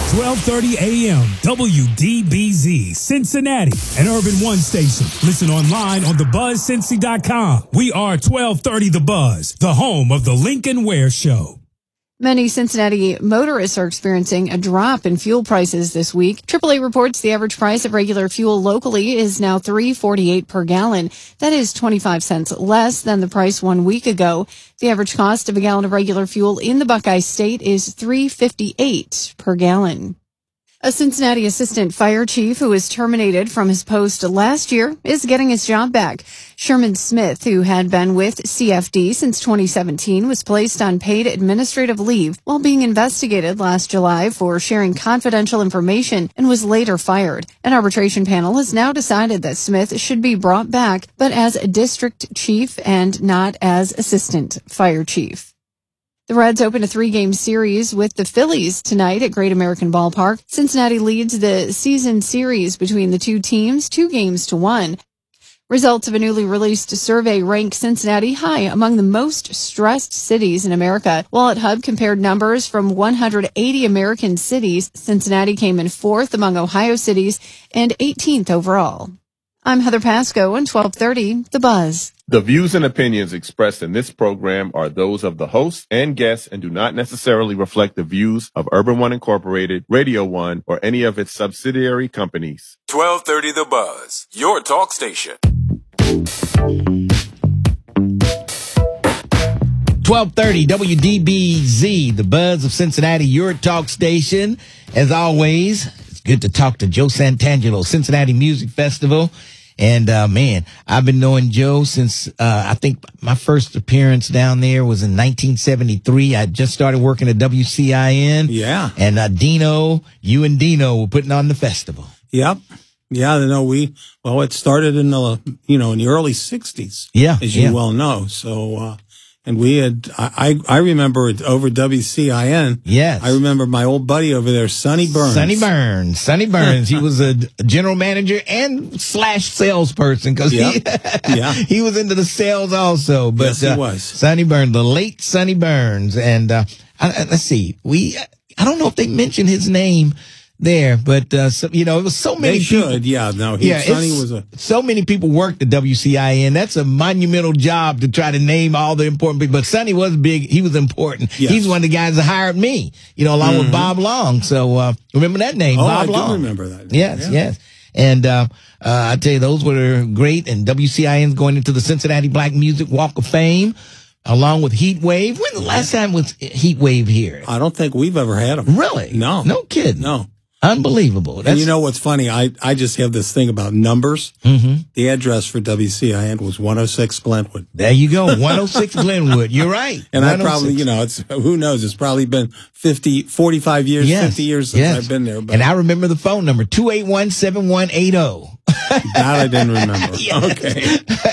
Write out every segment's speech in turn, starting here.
1230 AM, WDBZ, Cincinnati, an Urban One station. Listen online on thebuzzcincy.com. We are 1230 The Buzz, the home of the Lincoln Ware Show. Many Cincinnati motorists are experiencing a drop in fuel prices this week. AAA reports the average price of regular fuel locally is now $3.48 per gallon. That is 25 cents less than the price 1 week ago. The average cost of a gallon of regular fuel in the Buckeye State is $3.58 per gallon. A Cincinnati assistant fire chief who was terminated from his post last year is getting his job back. Sherman Smith, who had been with CFD since 2017, was placed on paid administrative leave while being investigated last July for sharing confidential information and was later fired. An arbitration panel has now decided that Smith should be brought back, but as a district chief and not as assistant fire chief. The Reds open a 3-game series with the Phillies tonight at Great American Ballpark. Cincinnati leads the season series between the two teams 2-1. Results of a newly released survey rank Cincinnati high among the most stressed cities in America. Wallet Hub compared numbers from 180 American cities. Cincinnati came in 4th among Ohio cities and 18th overall. I'm Heather Pasco on 1230 The Buzz. The views and opinions expressed in this program are those of the host and guests and do not necessarily reflect the views of Urban One Incorporated, Radio One, or any of its subsidiary companies. 1230 The Buzz, your talk station. 1230 WDBZ, The Buzz of Cincinnati, your talk station. As always, it's good to talk to Joe Santangelo, Cincinnati Music Festival. And, man, I've been knowing Joe since, I think my first appearance down there was in 1973. I just started working at WCIN. Yeah. And, Dino, you and Dino were putting on the festival. Yep. Yeah, it started in the, in the early 60s. Yeah. As you well know. So, and we had, I remember it over WCIN. Yes. I remember my old buddy over there, Sonny Burns. Sonny Burns. He was a general manager and / salesperson because he was into the sales also. But, yes, he was. Sonny Burns, the late Sonny Burns. And, let's see, I don't know if they mentioned his name there, but, it was so many people. They should, yeah. No, Sonny was so many people worked at WCIN. That's a monumental job to try to name all the important people. But Sonny was big. He was important. Yes. He's one of the guys that hired me, along with Bob Long. So, remember that name, Bob Long. I do remember that. Yes. And, I tell you, those were great. And WCIN's going into the Cincinnati Black Music Walk of Fame, along with Heat Wave. When the last time was Heat Wave here? I don't think we've ever had them. Really? No. No kidding. No. Unbelievable. And you know what's funny? I just have this thing about numbers. Mm-hmm. The address for WCIN was 106 Glenwood. There you go. 106 Glenwood. You're right. And I probably, it's, who knows? It's probably been 45 years, 50 years since I've been there. But and I remember the phone number, 281-7180. That I didn't remember. Okay.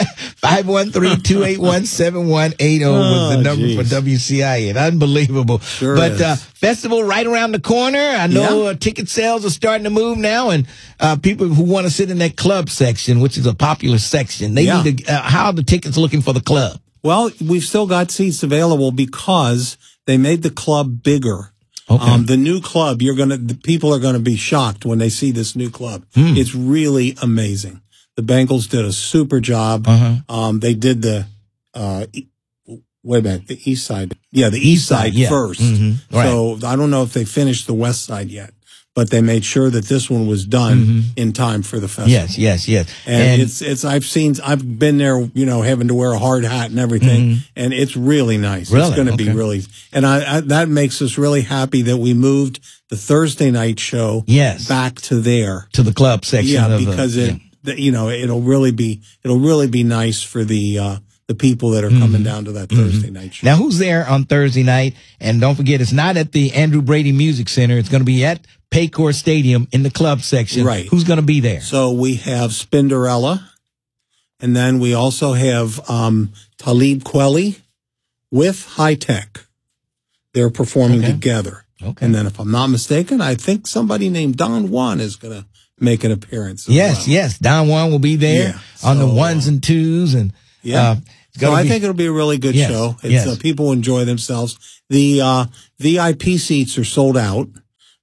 513-281-7180 was the number for WCIN. Unbelievable. Sure but is. Festival right around the corner. I know ticket sales are starting to move now, and people who want to sit in that club section, which is a popular section, they need to. How are the tickets looking for the club? Well, we've still got seats available because they made the club bigger. Okay. The new club, the people are gonna be shocked when they see this new club. It's really amazing. The Bengals did a super job. They did the the east side. Yeah, the east side first. Mm-hmm. Right. So I don't know if they finished the west side yet, but they made sure that this one was done in time for the festival. Yes. And I've been there, having to wear a hard hat and everything, and it's really nice. Really? It's going to be really, and that makes us really happy that we moved the Thursday night show back to there. To the club section. Yeah, because it'll really be nice for the people that are coming down to that Thursday night show. Now, who's there on Thursday night? And don't forget, it's not at the Andrew Brady Music Center. It's going to be at Paycor Stadium in the club section. Right. Who's going to be there? So we have Spinderella, and then we also have Talib Kweli with High Tech. They're performing together. Okay. And then, if I'm not mistaken, I think somebody named Don Juan is going to make an appearance. Yes. Don Juan will be there on the ones and twos. And so I think it'll be a really good show. It's people enjoy themselves. The VIP seats are sold out,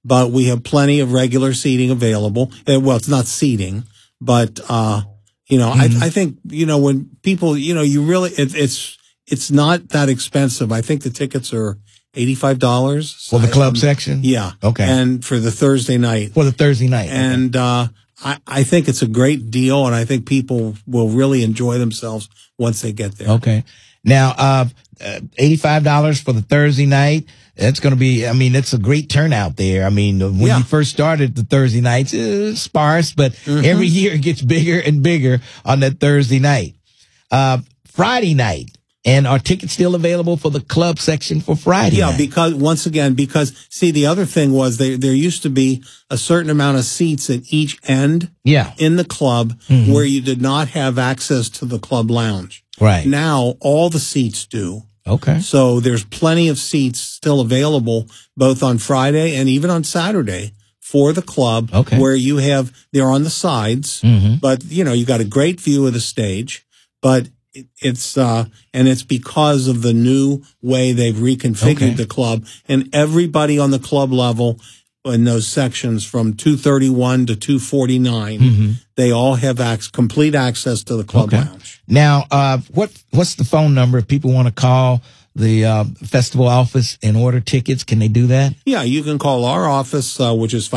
but we have plenty of regular seating available. Well, it's not seating, but, I think, when people, you really, it's not that expensive. I think the tickets are $85 for the club section. Yeah. Okay. And for the Thursday night. For the Thursday night. And, I think it's a great deal, and I think people will really enjoy themselves once they get there. Okay. Now, $85 for the Thursday night. That's going to be, it's a great turnout there. When you first started the Thursday nights, it was sparse, but every year it gets bigger and bigger on that Thursday night. Friday night. And are tickets still available for the club section for Friday night? Because see, the other thing was there used to be a certain amount of seats at each end in the club where you did not have access to the club lounge. Right. Now, all the seats do. Okay. So there's plenty of seats still available both on Friday and even on Saturday for the club where they're on the sides, but you got a great view of the stage, but it's because of the new way they've reconfigured the club, and everybody on the club level in those sections from 231 to 249, they all have complete access to the club lounge. Now, what's the phone number if people want to call the festival office and order tickets? Can they do that? Yeah, you can call our office, which is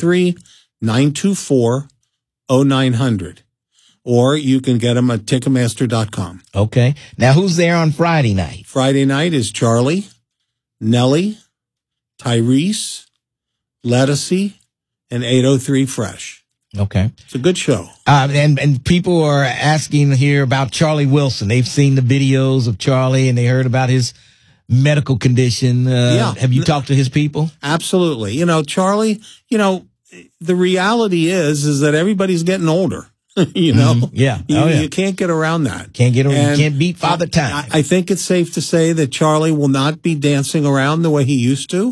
513-924-0900. Or you can get them at Ticketmaster.com. Okay. Now, who's there on Friday night? Friday night is Charlie, Nelly, Tyrese, Lettucey, and 803 Fresh. Okay. It's a good show. And people are asking here about Charlie Wilson. They've seen the videos of Charlie and they heard about his medical condition. Have you talked to his people? Absolutely. Charlie, the reality is that everybody's getting older. You can't get around that. You can't beat Father Time. I think it's safe to say that Charlie will not be dancing around the way he used to.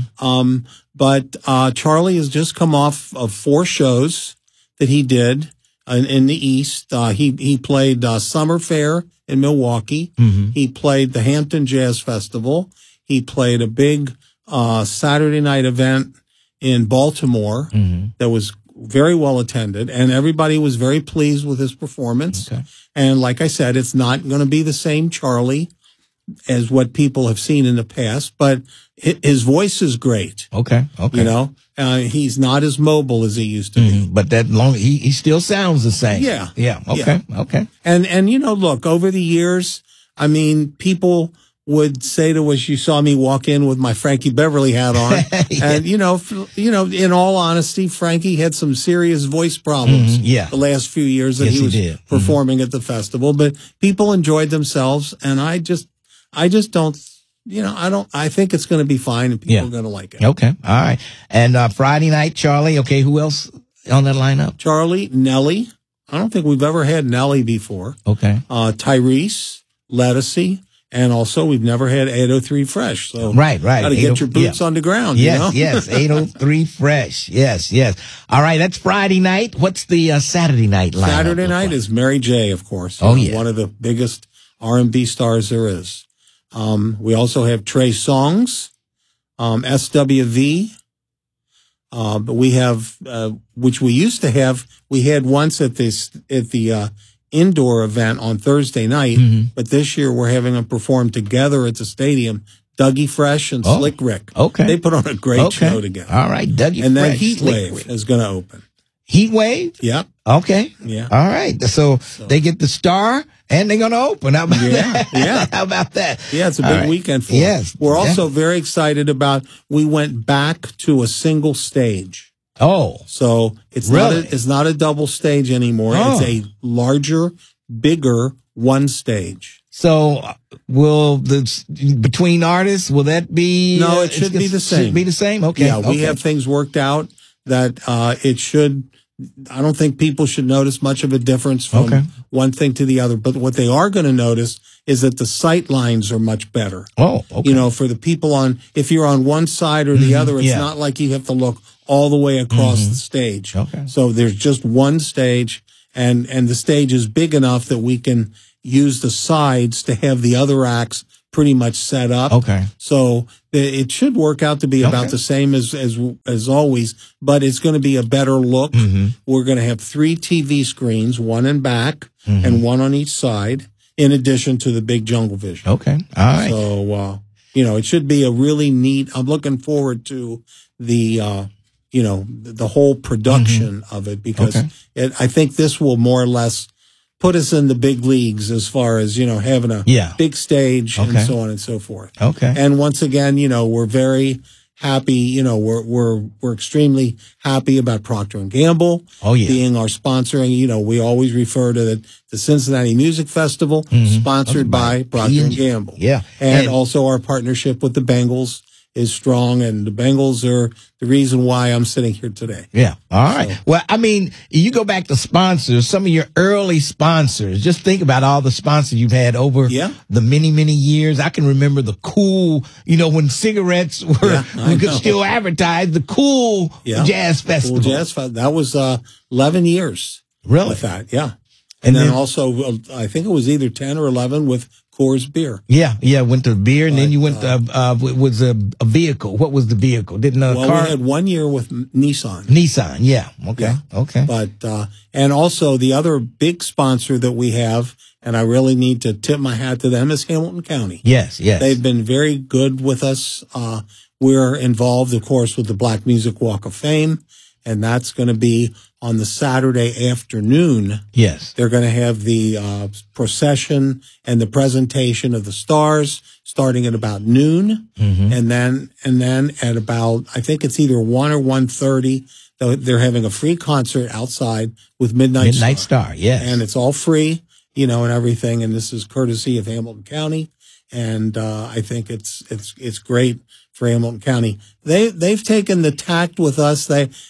But Charlie has just come off of 4 shows that he did in the East. He played Summer Fair in Milwaukee. He played the Hampton Jazz Festival. He played a big Saturday night event in Baltimore that was very well attended, and everybody was very pleased with his performance. Okay. And like I said, it's not going to be the same Charlie as what people have seen in the past, but his voice is great. Okay. He's not as mobile as he used to be. But he still sounds the same. Yeah. Okay. And look, over the years, people would say to us, you saw me walk in with my Frankie Beverly hat on. And, in all honesty, Frankie had some serious voice problems the last few years that he was performing at the festival. But people enjoyed themselves, and I just don't, I think it's going to be fine and people are going to like it. Okay. All right. And Friday night, Charlie. Okay. Who else on that lineup? Charlie, Nelly. I don't think we've ever had Nelly before. Okay. Tyrese, Lettucey. And also, we've never had 803 Fresh. So right. Got to get your boots on the ground. Yes. 803 Fresh. Yes. All right. That's Friday night. What's the Saturday night lineup? Saturday night is Mary J., of course. One of the biggest R&B stars there is. We also have Trey Songz, SWV. But we have, which we used to have, we had once at the indoor event on Thursday night, but this year we're having them perform together at the stadium. Dougie Fresh and Slick Rick. Okay. They put on a great show together. All right. Dougie and Fresh. then Heat Wave is going to open. Heat Wave? Yep. Okay. Yeah. All right. So they get the star and they're going to open. How about that? Yeah. How about that? Yeah, it's a big weekend for us. We're also very excited about, we went back to a single stage. Oh. So it's not a double stage anymore. Oh. It's a larger, bigger one stage. So will between artists, will that be? No, it should be the same. Should be the same? Okay. Yeah, we have things worked out that it should. I don't think people should notice much of a difference from one thing to the other. But what they are going to notice is that the sight lines are much better. Oh, okay. For the people if you're on one side or the other, it's not like you have to look all the way across the stage. Okay. So there's just one stage, and the stage is big enough that we can use the sides to have the other acts pretty much set up. Okay. So it should work out to be about the same as always, but it's going to be a better look. We're going to have 3 TV screens, one in back and one on each side, in addition to the big Jungle Vision. Okay. All right. So, it should be a really neat, I'm looking forward to the, the whole production of it, because I think this will more or less put us in the big leagues as far as, having a big stage and so on and so forth. Okay. And once again, we're very happy, we're extremely happy about Procter & Gamble being our sponsoring. We always refer to the Cincinnati Music Festival, sponsored by Procter & Gamble. Yeah. And also our partnership with the Bengals is strong, and the Bengals are the reason why I'm sitting here today. Yeah. All right. So, well, I mean, you go back to sponsors, some of your early sponsors. Just think about all the sponsors you've had over the many, many years. I can remember the Cool, when cigarettes were, we could still advertise the Cool Jazz Festival. Cool Jazz Festival. That was 11 years. Really? With that, yeah. And then also, I think it was either 10 or 11 with Coors Beer. Yeah, went to beer, and then you went to, was a vehicle. What was the vehicle? Didn't a car? We had 1 year with Nissan. Nissan, yeah. Okay, okay. But, and also the other big sponsor that we have, and I really need to tip my hat to them, is Hamilton County. Yes. They've been very good with us. We're involved, of course, with the Black Music Walk of Fame, and that's going to be on the Saturday afternoon. Yes. They're going to have the procession and the presentation of the stars starting at about noon. And then at about, I think it's either 1 or 1:30, they're having a free concert outside with Midnight Star. Yes. And it's all free, and everything. And this is courtesy of Hamilton County. And I think it's great for Hamilton County. They've taken the tact with us.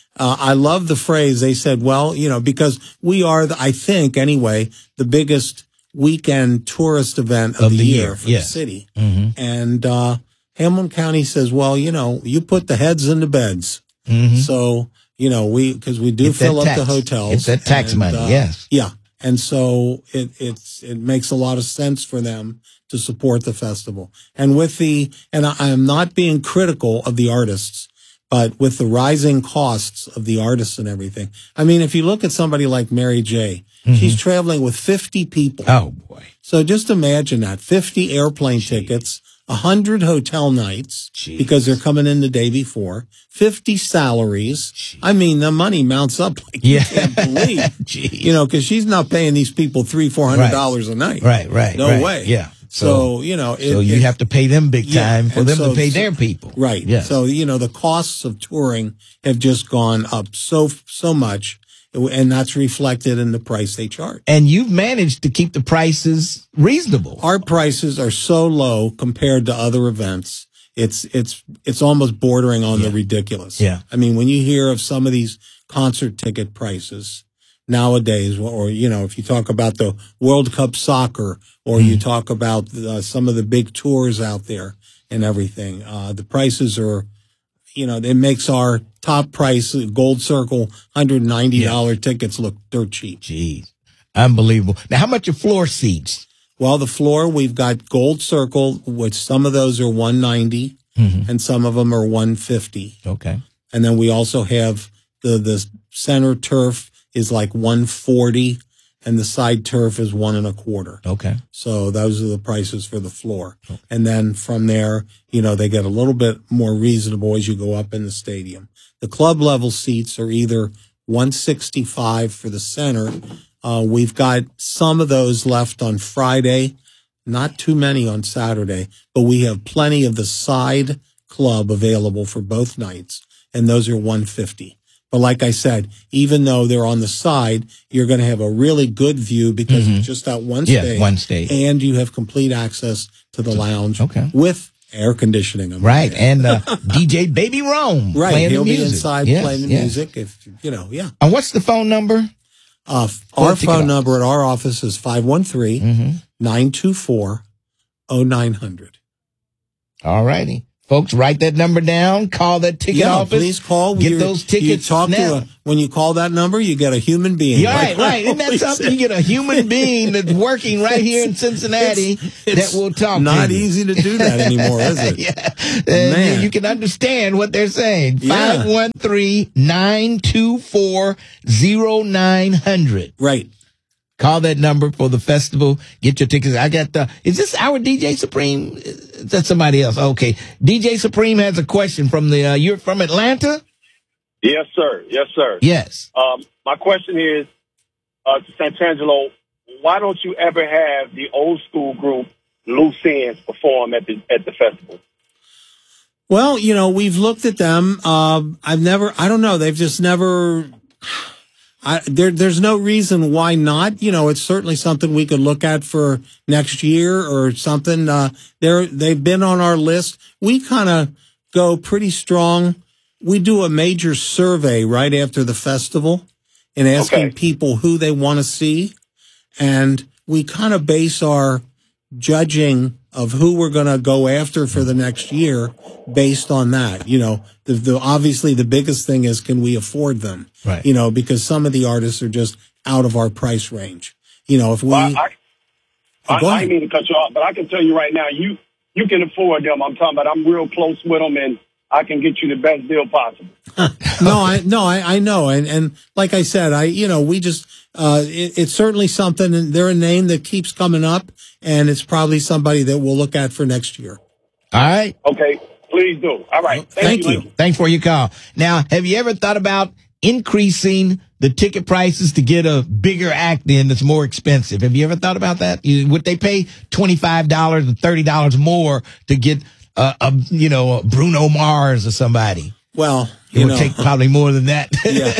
I love the phrase. They said, well, because we are, I think anyway, the biggest weekend tourist event of the year for the city. And Hamilton County says, well, you put the heads in the beds. So, because we do fill up the hotels. It's that tax money, yes. Yeah. And so it makes a lot of sense for them to support the festival. And I am not being critical of the artists, but with the rising costs of the artists and everything. I mean, if you look at somebody like Mary J., she's traveling with 50 people. Oh, boy. So just imagine that. 50 airplane tickets, 100 hotel nights, because they're coming in the day before, 50 salaries. I mean, the money mounts up like you can't believe. Because she's not paying these people $300-$400 a night. Right. No way. Yeah. So, so you have to pay them big time for them to pay their people. Right. Yeah. So, the costs of touring have just gone up so much, and that's reflected in the price they charge. And you've managed to keep the prices reasonable. Our prices are so low compared to other events. It's almost bordering on the ridiculous. Yeah. I mean, when you hear of some of these concert ticket prices nowadays, or, if you talk about the World Cup soccer, or you talk about some of the big tours out there and everything, the prices are, it makes our top price, Gold Circle, $190 tickets look dirt cheap. Jeez. Unbelievable. Now, how much are floor seats? Well, the floor, we've got Gold Circle, which some of those are $190 and some of them are $150. Okay. And then we also have the center turf is like $140, and the side turf is $125. Okay. So those are the prices for the floor. Okay. And then from there, they get a little bit more reasonable as you go up in the stadium. The club level seats are either $165 for the center. We've got some of those left on Friday, not too many on Saturday, but we have plenty of the side club available for both nights, and those are $150. But like I said, even though they're on the side, you're going to have a really good view because it's just that one stage. Yeah, one stage. And you have complete access to the lounge with air conditioning. Right. And DJ Baby Rome. Right. Playing He'll the be music. inside playing the music. If And what's the phone number? Our phone number at our office is 513-924-0900. All righty. Folks, write that number down. Call that ticket office. Please call. Get those tickets now. When you call that number, you get a human being. Yeah, right. Isn't that something? You get a human being that's working right here in Cincinnati that will talk to you. Not easy to do that anymore, is it? Man. You can understand what they're saying. 513-924-0900. Right. Call that number for the festival. Get your tickets. I got is this our DJ Supreme? Is that somebody else? Okay. DJ Supreme has a question from you're from Atlanta? Yes, sir. Yes, sir. Yes. My question is, to Santangelo, why don't you ever have the old school group Loose Ends perform at the festival? Well, we've looked at them. I don't know. They've just never, there's no reason why not. It's certainly something we could look at for next year or something. They've been on our list. We kind of go pretty strong. We do a major survey right after the festival and asking people who they want to see. And we kind of base our judging of who we're going to go after for the next year based on that. Obviously the biggest thing is, can we afford them? Right. Because some of the artists are just out of our price range. If we, I didn't mean to cut you off, but I can tell you right now, you can afford them. I'm talking about, I'm real close with them and I can get you the best deal possible. I know. And like I said, we just, it's certainly something, and they're a name that keeps coming up, and it's probably somebody that we'll look at for next year. All right. Okay. Please do. All right. Thank you. Thanks for your call. Now, have you ever thought about increasing the ticket prices to get a bigger act in that's more expensive? Have you ever thought about that? Would they pay $25 or $30 more to get a Bruno Mars or somebody? Well, it would take probably more than that. Yeah.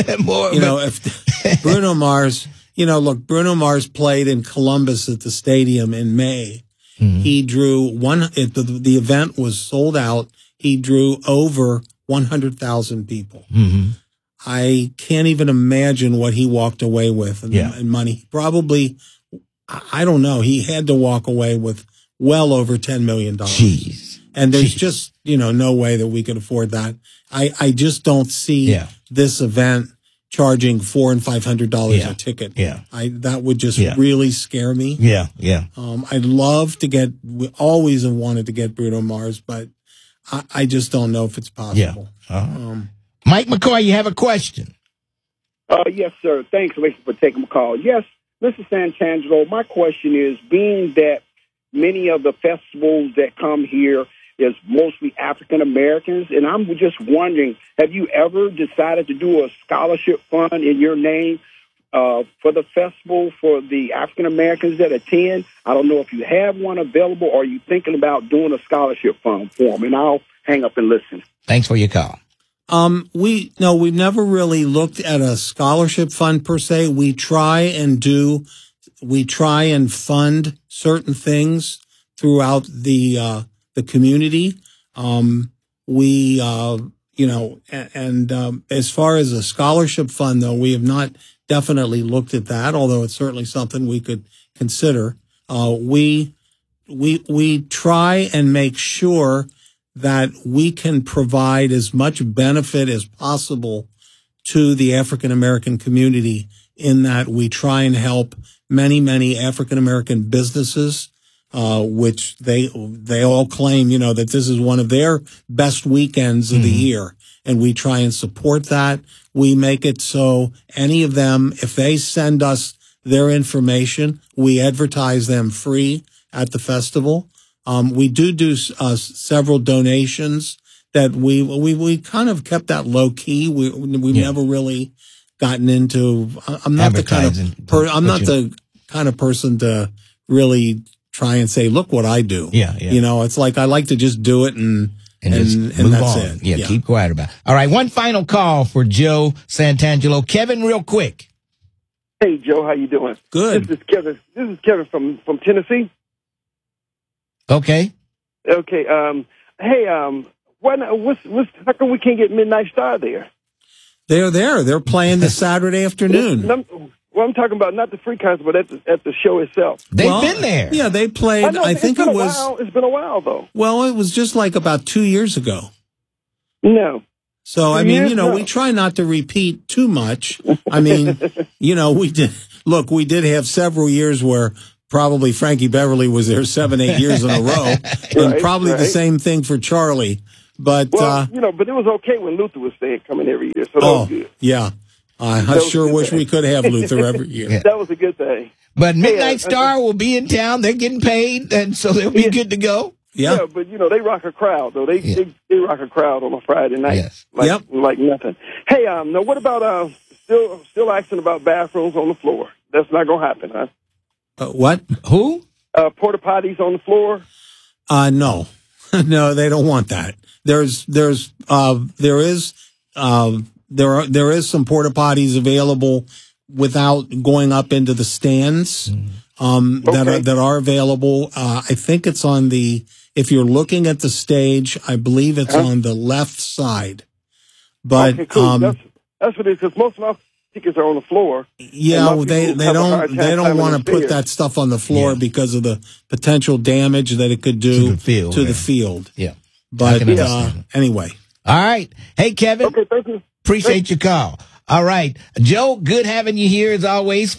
If Bruno Mars, look, Bruno Mars played in Columbus at the stadium in May. Mm-hmm. He drew the event was sold out. He drew over 100,000 people. Mm-hmm. I can't even imagine what he walked away with in money. Probably, I don't know. He had to walk away with well over $10 million. Jeez. And there's just, no way that we could afford that. I just don't see this event charging $400 and $500 a ticket. Yeah. That would just really scare me. Yeah. Yeah. I'd love to we always have wanted to get Bruno Mars, but I just don't know if it's possible. Yeah. Mike McCoy, you have a question. Yes, sir. Thanks for taking my call. Yes, Mr. Santangelo, my question is, being that many of the festivals that come here is mostly African Americans, and I'm just wondering, have you ever decided to do a scholarship fund in your name for the festival for the African Americans that attend? I don't know if you have one available, or are you thinking about doing a scholarship fund for them? And I'll hang up and listen. Thanks for your call. We've never really looked at a scholarship fund per se. We try and fund certain things throughout the community. As far as a scholarship fund, though, we have not definitely looked at that, although it's certainly something we could consider. We try and make sure that we can provide as much benefit as possible to the African American community, in that we try and help many, many African American businesses, which they all claim, that this is one of their best weekends of the year. And we try and support that. We make it so any of them, if they send us their information, we advertise them free at the festival. We do several donations that we kind of kept that low key. We've never really gotten into. I'm not the kind of person to really try and say, look what I do. Yeah. It's like I like to just do it and that's on. it. Yeah, keep quiet about it. All right, one final call for Joe Santangelo. Kevin, real quick. Hey, Joe, how you doing? Good. This is Kevin from Tennessee. Okay. Okay. Hey, how come we can't get Midnight Star there? They're there. They're playing this Saturday afternoon. Well, I'm talking about not the free concert, but at the show itself. They've been there. Yeah, they played. I think it was. It's been a while, though. Well, it was just like about 2 years ago. No. So, I mean, we try not to repeat too much. I mean, we did have several years where probably Frankie Beverly was there 7-8 years in a row. And probably the same thing for Charlie. But, but it was okay when Luther was coming every year. So that was good. Yeah. I sure wish we could have Luther every year. Yeah. That was a good thing. But Midnight Star will be in town. They're getting paid, and so they'll be good to go. Yeah, but they rock a crowd though. They rock a crowd on a Friday night, like nothing. Hey, now what about still asking about bathrooms on the floor? That's not gonna happen, huh? What? Who? Porta potties on the floor? No, no, they don't want that. There is some porta potties available without going up into the stands. That are available. I think it's on if you're looking at the stage, I believe it's on the left side. But okay, cool. That's what it is, because most of my tickets are on the floor. Yeah, they don't want to put that stuff on the floor because of the potential damage that it could do to the field. Yeah. But anyway. All right. Hey, Kevin. Okay, thank you. Appreciate your call. All right. Joe, good having you here as always.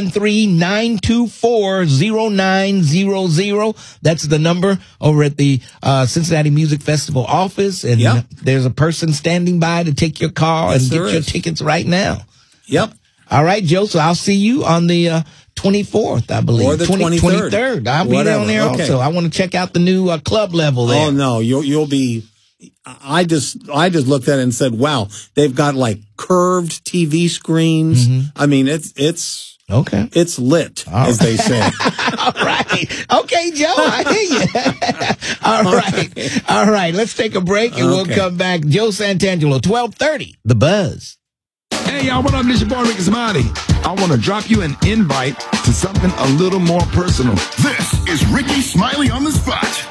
513-924-0900. That's the number over at the Cincinnati Music Festival office. And there's a person standing by to take your call and get your tickets right now. Yep. All right, Joe. So I'll see you on the 24th, I believe. Or the 23rd. I'll be down there also. I want to check out the new club level there. Oh, no. You'll be... I just looked at it and said, wow, they've got like curved TV screens. Mm-hmm. I mean, it's okay. It's lit, as they say. All right. Okay, Joe, I hear you. All right. Let's take a break and we'll come back. Joe Santangelo, 1230, The Buzz. Hey, y'all, what up? This your boy, Ricky Smiley. I want to drop you an invite to something a little more personal. This is Ricky Smiley on the Spot.